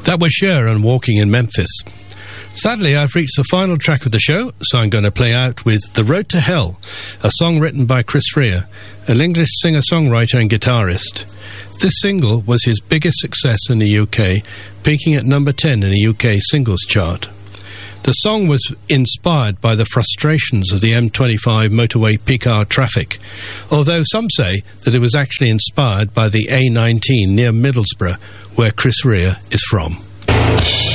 That was Cher and Walking in Memphis. Sadly, I've reached the final track of the show, so I'm going to play out with The Road to Hell, a song written by Chris Rea, an English singer-songwriter and guitarist. This single was his biggest success in the UK, peaking at number 10 in the UK singles chart. The song was inspired by the frustrations of the M25 motorway peak hour traffic, although some say that it was actually inspired by the A19 near Middlesbrough, where Chris Rea is from.